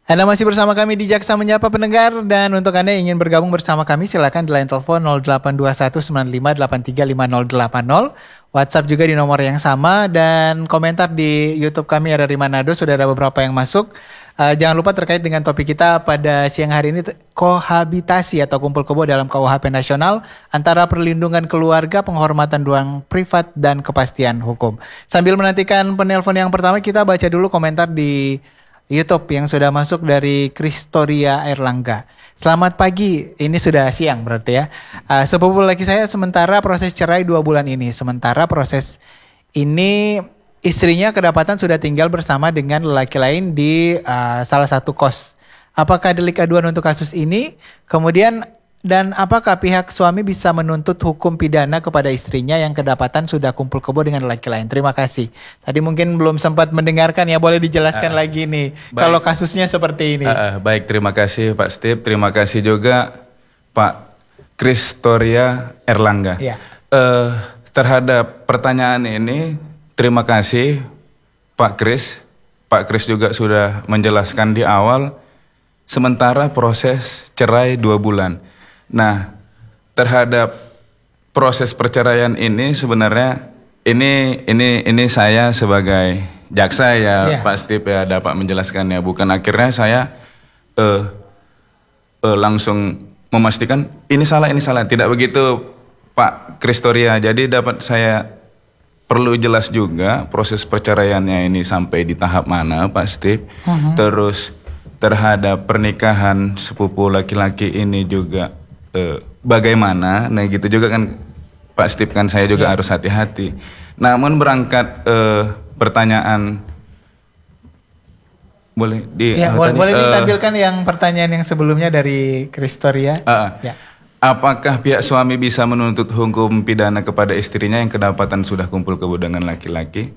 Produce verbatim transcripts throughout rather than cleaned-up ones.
Anda masih bersama kami di Jaksa Menyapa Pendengar, dan untuk Anda yang ingin bergabung bersama kami silakan di line telepon nol delapan dua satu sembilan lima delapan tiga lima nol delapan nol, WhatsApp juga di nomor yang sama, dan komentar di YouTube kami ada di Manado, sudah ada beberapa yang masuk. Uh, jangan lupa terkait dengan topik kita pada siang hari ini, kohabitasi atau kumpul kebo dalam K U H P nasional antara perlindungan keluarga, penghormatan ruang privat, dan kepastian hukum. Sambil menantikan penelpon yang pertama, kita baca dulu komentar di YouTube yang sudah masuk dari Kristoria Erlangga. Selamat pagi, ini sudah siang berarti ya. Uh, sepupu laki saya sementara proses cerai dua bulan ini. Sementara proses ini istrinya kedapatan sudah tinggal bersama dengan lelaki lain di uh, salah satu kos. Apakah delik aduan untuk kasus ini? Kemudian, dan apakah pihak suami bisa menuntut hukum pidana kepada istrinya yang kedapatan sudah kumpul kebo dengan lelaki lain? Terima kasih. Tadi mungkin belum sempat mendengarkan ya, boleh dijelaskan uh, lagi nih baik, kalau kasusnya seperti ini. Uh, uh, baik, terima kasih Pak Steve. Terima kasih juga Pak Kristoria Erlangga. Ya. Uh, terhadap pertanyaan ini, terima kasih Pak Kris. Pak Kris juga sudah menjelaskan di awal, sementara proses cerai dua bulan. Nah, terhadap proses perceraian ini sebenarnya ini ini ini saya sebagai jaksa ya, yeah. Pak Steve ya dapat menjelaskannya. Bukan akhirnya saya uh, uh, langsung memastikan ini salah ini salah. Tidak begitu Pak Kristoria. Jadi dapat saya perlu jelas juga proses perceraiannya ini sampai di tahap mana Pak Steve. Uh-huh. Terus terhadap pernikahan sepupu laki-laki ini juga eh, bagaimana. Nah gitu juga kan Pak Steve, kan saya juga yeah. harus hati-hati. Namun berangkat eh, pertanyaan, boleh di ya, boleh, tadi, boleh ditampilkan uh, yang pertanyaan yang sebelumnya dari Kristoria. Uh, ya. Apakah pihak suami bisa menuntut hukum pidana kepada istrinya yang kedapatan sudah kumpul kebo dengan laki-laki?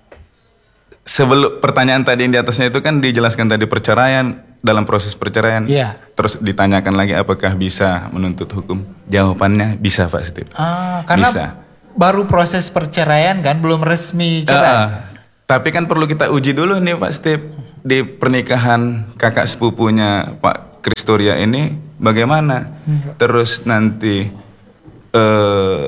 Sebelum pertanyaan tadi yang di atasnya itu kan dijelaskan tadi perceraian, dalam proses perceraian. Yeah. Terus ditanyakan lagi apakah bisa menuntut hukum? Jawabannya bisa Pak Steve. Ah, karena bisa. Baru proses perceraian kan, belum resmi cerai. Uh, tapi kan perlu kita uji dulu nih Pak Steve, di pernikahan kakak sepupunya Pak Kristoria ini bagaimana? Hmm. Terus nanti uh,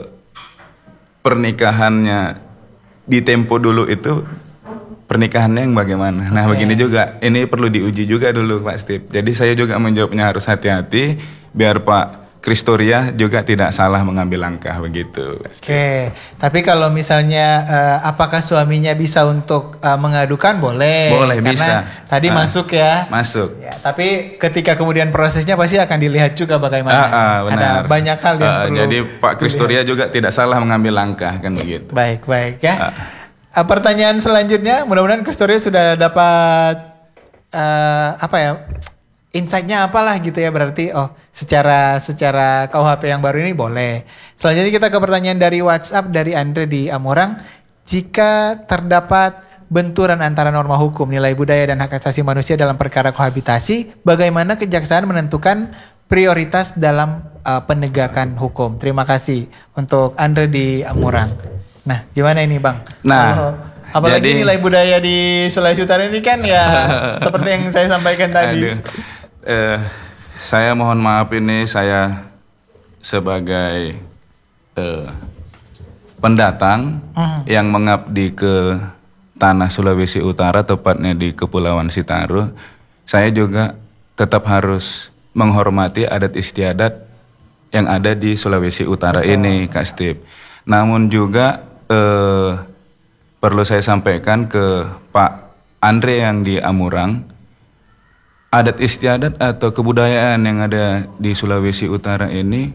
pernikahannya di tempo dulu itu pernikahannya yang bagaimana? Nah, okay. Begini juga, ini perlu diuji juga dulu Pak Steve. Jadi saya juga menjawabnya harus hati-hati biar Pak Kristoria juga tidak salah mengambil langkah begitu. Oke, okay. Tapi kalau misalnya uh, apakah suaminya bisa untuk uh, mengadukan? Boleh. Boleh, karena bisa. Tadi uh, masuk ya. Masuk. Ya, tapi ketika kemudian prosesnya pasti akan dilihat juga bagaimana. Uh, uh, benar. Ada banyak hal yang uh, perlu. Jadi Pak Kristoria juga tidak salah mengambil langkah kan begitu. Baik, baik ya. Uh. Pertanyaan selanjutnya, mudah-mudahan Kristoria sudah dapat uh, apa ya, insight-nya apalah gitu ya, berarti oh secara secara K U H P yang baru ini boleh. Selanjutnya kita ke pertanyaan dari WhatsApp dari Andre di Amorang. Jika terdapat benturan antara norma hukum, nilai budaya, dan hak asasi manusia dalam perkara kohabitasi, bagaimana kejaksaan menentukan prioritas dalam uh, penegakan hukum? Terima kasih untuk Andre di Amorang. Nah, gimana ini Bang? Nah, oh, apalagi jadi, nilai budaya di Sulawesi Utara ini kan ya seperti yang saya sampaikan tadi. Aduh, eh, saya mohon maaf ini saya sebagai eh, pendatang uh-huh. yang mengabdi ke tanah Sulawesi Utara, tepatnya di Kepulauan Sitaru. Saya juga tetap harus menghormati adat istiadat yang ada di Sulawesi Utara. Betul. Ini Kak Steve. Namun juga Eh, perlu saya sampaikan ke Pak Andre yang di Amurang, adat istiadat atau kebudayaan yang ada di Sulawesi Utara ini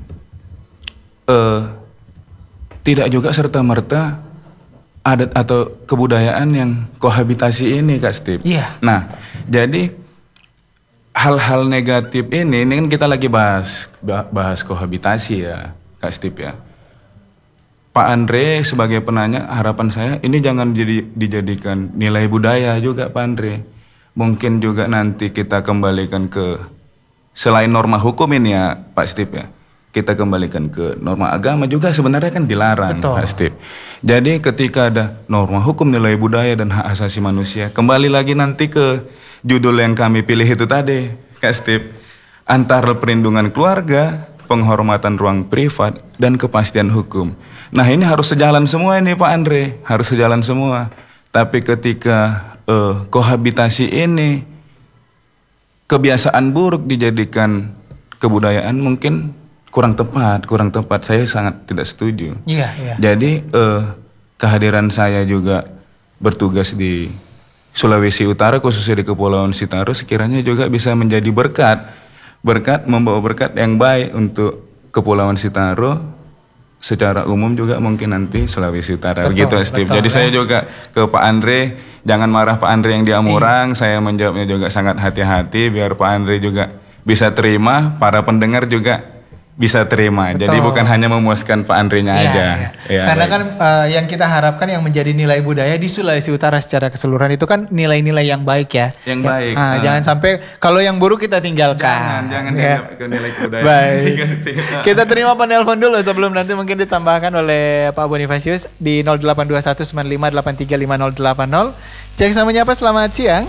eh, tidak juga serta-merta adat atau kebudayaan yang kohabitasi ini Kak Steve. Iya. Nah, jadi hal-hal negatif ini, ini kan kita lagi bahas bahas kohabitasi ya Kak Steve ya. Pak Andre sebagai penanya, harapan saya ini jangan jadi dijadikan nilai budaya juga Pak Andre. Mungkin juga nanti kita kembalikan ke, selain norma hukum ini ya Pak Steve ya, kita kembalikan ke norma agama juga sebenarnya kan dilarang. Betul. Pak Steve. Jadi ketika ada norma hukum, nilai budaya, dan hak asasi manusia, kembali lagi nanti ke judul yang kami pilih itu tadi, Kak Steve, antara perlindungan keluarga, penghormatan ruang privat, dan kepastian hukum. Nah ini harus sejalan semua ini Pak Andre, harus sejalan semua. Tapi ketika uh, kohabitasi ini kebiasaan buruk dijadikan kebudayaan, mungkin kurang tepat, kurang tepat. Saya sangat tidak setuju. Iya, iya. Jadi uh, kehadiran saya juga bertugas di Sulawesi Utara, khususnya di Kepulauan Sitaro, sekiranya juga bisa menjadi berkat, berkat membawa berkat yang baik untuk Kepulauan Sitaro, secara umum juga mungkin nanti Sulawesi Utara. Betul, Begitu Steve. betul, Jadi ya. saya juga ke Pak Andre, jangan marah Pak Andre yang di Amurang, saya menjawabnya juga sangat hati-hati biar Pak Andre juga bisa terima, para pendengar juga bisa terima. Betul. Jadi bukan hanya memuaskan Pak Andre-nya Iya, aja. iya. Ya, Karena baik. kan uh, yang kita harapkan yang menjadi nilai budaya di Sulawesi Utara secara keseluruhan itu kan nilai-nilai yang baik ya. Yang Ya, baik. ah, Ah. Jangan sampai kalau yang buruk kita tinggalkan. Jangan, jangan Ya. dianggap ke nilai budaya. Baik. Kita terima penelpon dulu sebelum nanti mungkin ditambahkan oleh Pak Bonifasius di nol delapan dua satu sembilan lima delapan tiga lima nol delapan nol. Cek sama menyapa, selamat siang.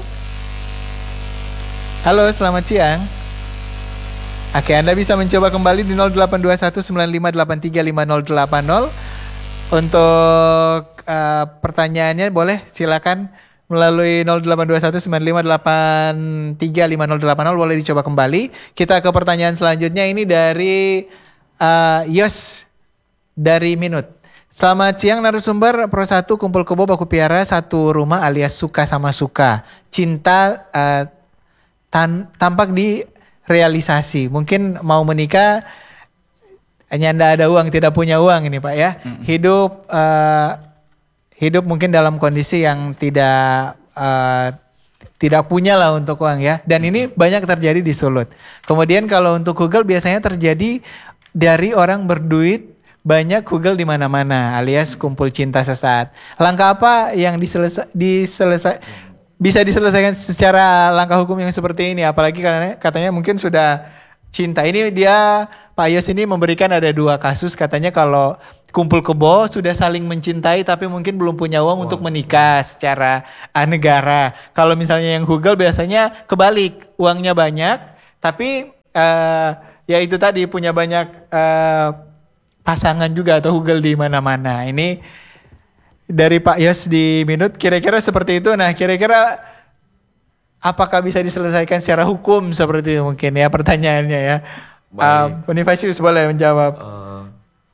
Halo, selamat siang. Oke, Anda bisa mencoba kembali di nol delapan dua satu sembilan lima delapan tiga lima nol delapan nol. Untuk uh, pertanyaannya boleh silakan melalui nol delapan dua satu sembilan lima delapan tiga lima nol delapan nol, boleh dicoba kembali. Kita ke pertanyaan selanjutnya, ini dari uh, Yos dari Minut. Selamat siang narasumber, Pro satu Kumpul Kebo Baku Piara satu rumah alias suka sama suka. Cinta uh, tan tampak di realisasi. Mungkin mau menikah hanya Anda ada uang, tidak punya uang ini Pak ya. Hmm. Hidup uh, hidup mungkin dalam kondisi yang tidak uh, tidak punya lah untuk uang ya. Dan ini banyak terjadi di Sulut. Kemudian kalau untuk Google biasanya terjadi dari orang berduit banyak Google di mana-mana alias kumpul cinta sesaat. Langkah apa yang diselesa diselesai bisa diselesaikan secara langkah hukum yang seperti ini, apalagi karena katanya mungkin sudah cinta. Ini dia Pak Yos ini memberikan ada dua kasus, katanya kalau kumpul kebo sudah saling mencintai tapi mungkin belum punya uang wow. untuk menikah secara uh, negara. Kalau misalnya yang Google biasanya kebalik, uangnya banyak tapi uh, ya itu tadi punya banyak uh, pasangan juga atau Google di mana-mana. Ini dari Pak Yos di Minut, kira-kira seperti itu. Nah, kira-kira apakah bisa diselesaikan secara hukum seperti itu mungkin ya pertanyaannya ya. Uh, Bonifasius boleh menjawab. Uh,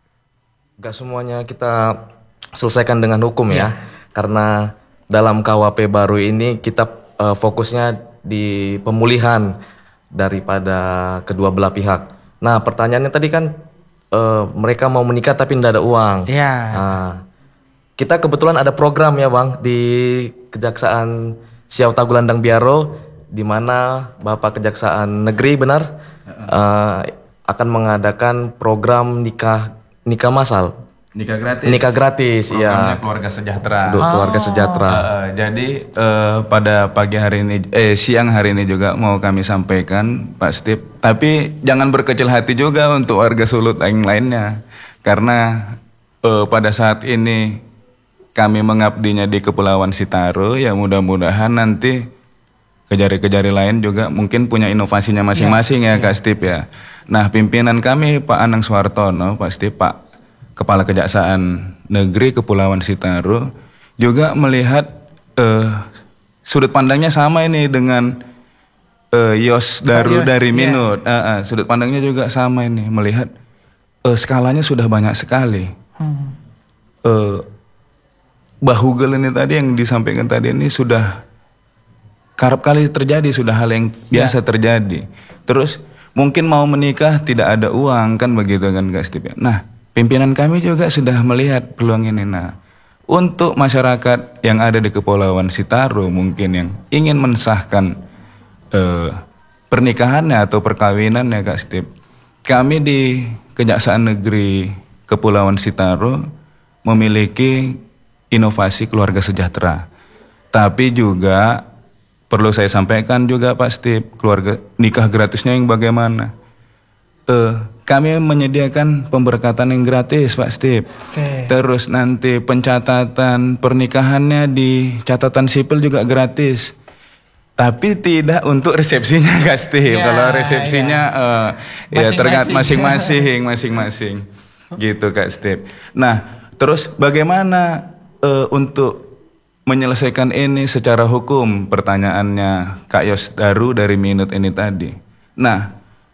gak semuanya kita selesaikan dengan hukum ya. Yeah. Karena dalam K W P baru ini kita uh, fokusnya di pemulihan daripada kedua belah pihak. Nah, pertanyaannya tadi kan uh, mereka mau menikah tapi tidak ada uang. Iya. Yeah. Nah, kita kebetulan ada program ya Bang di Kejaksaan Siau Tagulandang Biaro, di mana Bapak Kejaksaan Negeri benar uh, akan mengadakan program nikah nikah massal. Nikah gratis. Nikah gratis, Programnya ya. Keluarga Sejahtera. Aduh, Keluarga Sejahtera. Uh, jadi uh, pada pagi hari ini, eh siang hari ini juga mau kami sampaikan Pak Steve. Tapi jangan berkecil hati juga untuk warga Sulut yang lainnya, karena uh, pada saat ini kami mengabdinya di Kepulauan Sitaro, ya mudah-mudahan nanti kejari-kejari lain juga mungkin punya inovasinya masing-masing ya, ya Kak Steve ya. Nah pimpinan kami Pak Anang Suwartono, Pak Steve, Pak Kepala Kejaksaan Negeri Kepulauan Sitaro juga melihat uh, sudut pandangnya sama ini dengan uh, Yos Daru Yos, dari yeah. Minut. Uh, uh, sudut pandangnya juga sama ini, melihat uh, skalanya sudah banyak sekali. Hmm. Uh, Bahugel ini tadi yang disampaikan tadi ini sudah kerap kali terjadi, sudah hal yang biasa ya. terjadi. Terus mungkin mau menikah tidak ada uang kan begitu kan Kak Steve. Nah pimpinan kami juga sudah melihat peluang ini. Nah untuk masyarakat yang ada di Kepulauan Sitaro mungkin yang ingin mensahkan eh, pernikahannya atau perkawinannya Kak Steve, kami di Kejaksaan Negeri Kepulauan Sitaro memiliki inovasi keluarga sejahtera. Tapi juga perlu saya sampaikan juga Pak Steve, keluarga nikah gratisnya yang bagaimana? Eh, kami menyediakan pemberkatan yang gratis Pak Steve. Okay. Terus nanti pencatatan pernikahannya di catatan sipil juga gratis. Tapi tidak untuk resepsinya Kak Steve. Ya, Kalau resepsinya ya. eh, ya tergantung Masing-masing. masing-masing, masing-masing. Gitu Kak Steve. Nah, terus bagaimana eh, untuk menyelesaikan ini secara hukum? Pertanyaannya Kak Yos Daru dari Minut ini tadi. Nah,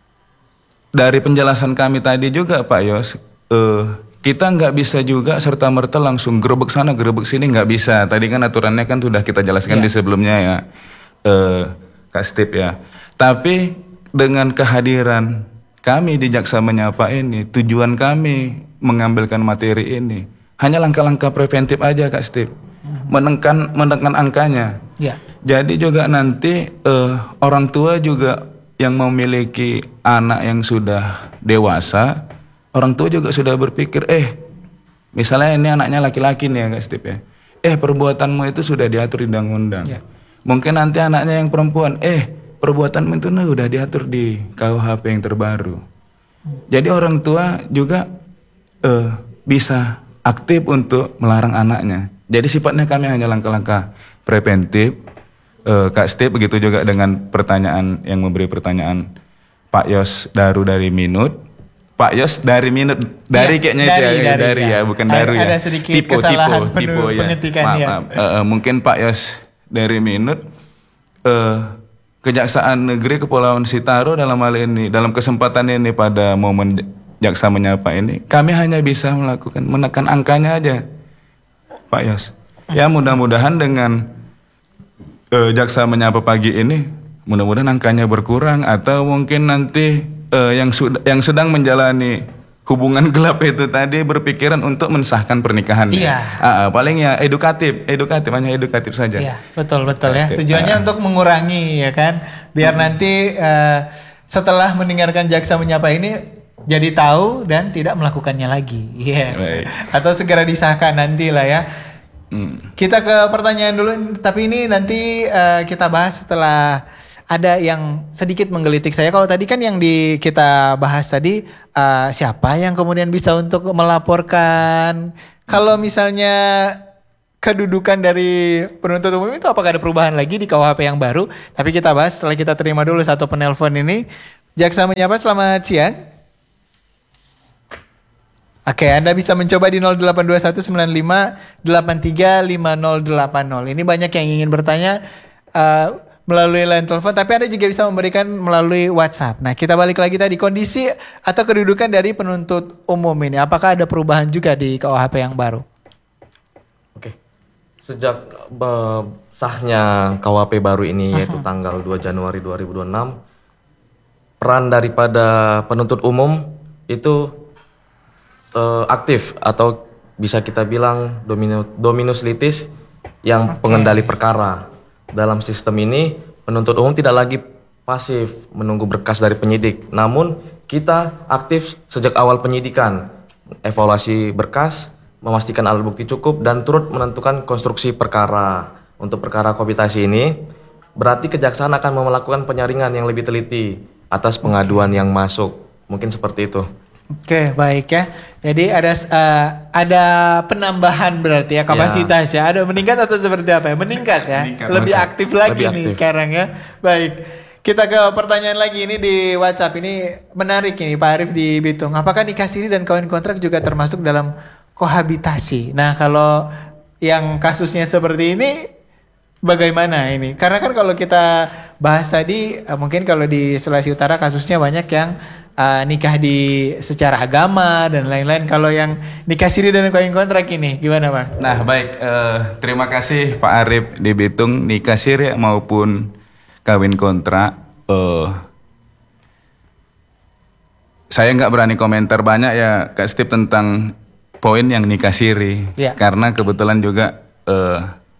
dari penjelasan kami tadi juga Pak Yos, eh, kita nggak bisa juga serta merta langsung gerebek sana gerebek sini, nggak bisa. Tadi kan aturannya kan sudah kita jelaskan Ya. di sebelumnya ya. Uh, Kak Steve ya. Tapi dengan kehadiran kami di Jaksa Menyapa ini, tujuan kami mengambilkan materi ini hanya langkah-langkah preventif aja Kak Steve, menekan menekan angkanya. Ya. Jadi juga nanti uh, orang tua juga yang memiliki anak yang sudah dewasa, orang tua juga sudah berpikir, eh misalnya ini anaknya laki-laki nih ya Kak Steve ya, eh perbuatanmu itu sudah diatur di undang-undang. Ya. Mungkin nanti anaknya yang perempuan, eh perbuatan itu nah, udah diatur di K U H P yang terbaru. Jadi orang tua juga eh, bisa aktif untuk melarang anaknya. Jadi sifatnya kami hanya langkah-langkah preventif. Eh, Kak Steve begitu juga dengan pertanyaan yang memberi pertanyaan Pak Yos Daru dari Minut. Pak Yos dari Minut, dari Ya, kayaknya dari, itu ya, dari, dari ya, ya. bukan Ada- Daru ya. ada sedikit Tipo, kesalahan tipo, tipo pen- ya. pengetikan, Maaf, ya. maaf. Eh, eh, mungkin Pak Yos dari Minut, eh, Kejaksaan Negeri Kepulauan Sitaro dalam hal ini, dalam kesempatan ini pada momen Jaksa Menyapa ini, kami hanya bisa melakukan menekan angkanya aja, Pak Yos. Ya mudah-mudahan dengan eh, Jaksa Menyapa pagi ini, mudah-mudahan angkanya berkurang atau mungkin nanti eh, yang sudah yang sedang menjalani hubungan gelap itu tadi berpikiran untuk mensahkan pernikahannya. Iya. Ah, ah, paling ya edukatif, edukatif hanya edukatif saja. Iya, betul betul ya. Pasti. Tujuannya Ah. untuk mengurangi ya kan, biar nanti eh, setelah mendengarkan Jaksa Menyapa ini jadi tahu dan tidak melakukannya lagi. Iya. Baik. Atau segera disahkan nanti lah ya. Hmm. Kita ke pertanyaan dulu, tapi ini nanti eh, kita bahas setelah ada yang sedikit menggelitik saya. Kalau tadi kan yang di kita bahas tadi eh, siapa yang kemudian bisa untuk melaporkan. Kalau misalnya kedudukan dari penuntut umum itu apakah ada perubahan lagi di K U H P yang baru? Tapi kita bahas setelah kita terima dulu satu penelpon ini. Jaksa Menyapa, selamat siang. Oke, Anda bisa mencoba di nol delapan dua satu sembilan lima delapan tiga lima nol delapan nol. Ini banyak yang ingin bertanya uh, melalui line telepon, tapi Anda juga bisa memberikan melalui WhatsApp. Nah, kita balik lagi tadi, kondisi atau kedudukan dari penuntut umum ini. Apakah ada perubahan juga di K U H P yang baru? Oke. Sejak be- sahnya K U H P baru ini yaitu tanggal dua Januari dua ribu dua puluh enam, peran daripada penuntut umum itu eh, aktif atau bisa kita bilang domino, dominus litis yang pengendali perkara. Dalam sistem ini penuntut umum tidak lagi pasif menunggu berkas dari penyidik, namun kita aktif sejak awal penyidikan, evaluasi berkas, memastikan alat bukti cukup dan turut menentukan konstruksi perkara. Untuk perkara kohabitasi ini berarti kejaksaan akan melakukan penyaringan yang lebih teliti atas pengaduan yang masuk. Mungkin seperti itu. Oke, baik ya. Jadi ada uh, ada penambahan berarti ya kapasitas ya. Ada meningkat atau seperti apa ya? Meningkat ya. Meningkat, Lebih Mas. aktif lagi Lebih nih aktif. sekarang ya. Baik. Kita ke pertanyaan lagi ini di WhatsApp, ini menarik ini Pak Arif di Bitung. Apakah nikah siri dan kawin kontrak juga termasuk dalam kohabitasi? Nah, kalau yang kasusnya seperti ini bagaimana ini? Karena kan kalau kita bahas tadi eh, mungkin kalau di Sulawesi Utara kasusnya banyak yang Uh, nikah di secara agama dan lain-lain. Kalau yang nikah siri dan kawin kontrak ini gimana Bang? Nah baik, eh, terima kasih Pak Arif di Bitung. Nikah siri maupun kawin kontrak, eh, saya nggak berani komentar banyak ya Kak Steve tentang poin yang nikah siri, Ya. karena kebetulan juga eh,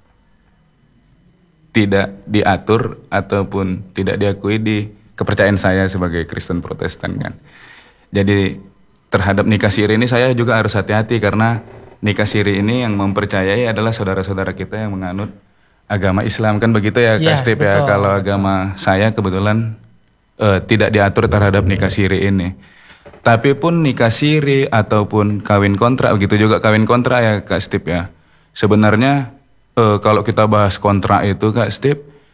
tidak diatur ataupun tidak diakui di kepercayaan saya sebagai Kristen Protestan kan. Jadi terhadap nikah siri ini saya juga harus hati-hati karena nikah siri ini yang mempercayai adalah saudara-saudara kita yang menganut agama Islam kan begitu ya Kak Iya, Steve ya. betul, Kalau agama saya kebetulan eh, tidak diatur terhadap nikah siri ini. Tapi pun nikah siri ataupun kawin kontrak, begitu juga kawin kontrak ya Kak Steve ya. Sebenarnya eh, kalau kita bahas kontrak itu Kak Steve,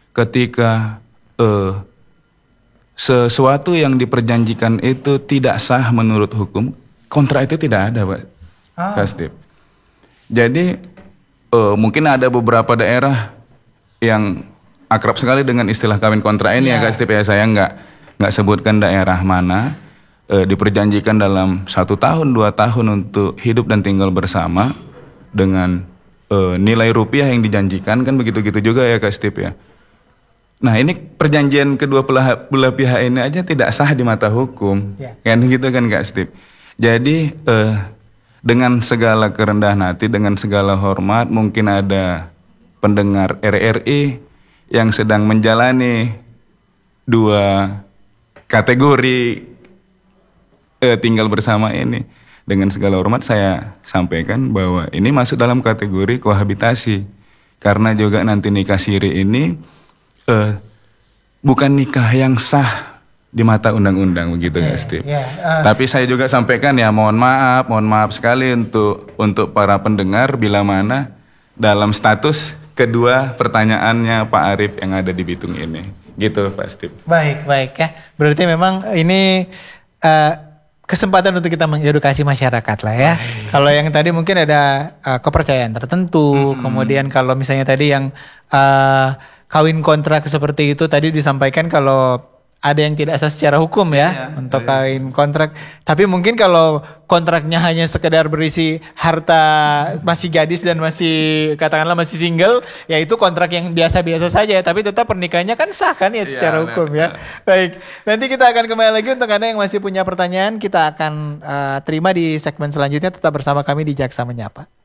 ketika eh, sesuatu yang diperjanjikan itu tidak sah menurut hukum, kontrak itu tidak ada, Pak. Ah. Kak Steve. Jadi eh, mungkin ada beberapa daerah yang akrab sekali dengan istilah kawin kontrak ini Yeah. ya Kak Steve ya. Saya nggak nggak sebutkan daerah mana, eh, diperjanjikan dalam satu tahun dua tahun untuk hidup dan tinggal bersama dengan eh, nilai rupiah yang dijanjikan, kan begitu-gitu juga ya Kak Steve ya. Nah ini perjanjian kedua belah, belah pihak ini aja tidak sah di mata hukum, Ya. kan gitu kan Kak Steve. Jadi eh, dengan segala kerendahan hati, dengan segala hormat, mungkin ada pendengar R R I yang sedang menjalani dua kategori eh, tinggal bersama ini. Dengan segala hormat saya sampaikan bahwa ini masuk dalam kategori kohabitasi, karena juga nanti nikah siri ini Uh, bukan nikah yang sah di mata undang-undang begitu Oke, Kak Steve. ya, uh. Tapi saya juga sampaikan ya mohon maaf, mohon maaf sekali untuk untuk para pendengar bila mana dalam status kedua pertanyaannya Pak Arief yang ada di Bitung ini. Gitu Pak Steve. Baik, baik ya. Berarti memang ini uh, kesempatan untuk kita mengedukasi masyarakat lah ya. Kalau yang tadi mungkin ada uh, kepercayaan tertentu, Hmm. kemudian kalau misalnya tadi yang uh, kawin kontrak seperti itu tadi disampaikan kalau ada yang tidak sah secara hukum ya Iya, untuk kawin kontrak. Tapi mungkin kalau kontraknya hanya sekedar berisi harta masih gadis dan masih katakanlah masih single, ya itu kontrak yang biasa-biasa saja. Tapi tetap pernikahannya kan sah kan ya secara Iya, hukum ya. Baik, nanti kita akan kembali lagi untuk Anda yang masih punya pertanyaan. Kita akan uh, terima di segmen selanjutnya. Tetap bersama kami di Jaksa Menyapa.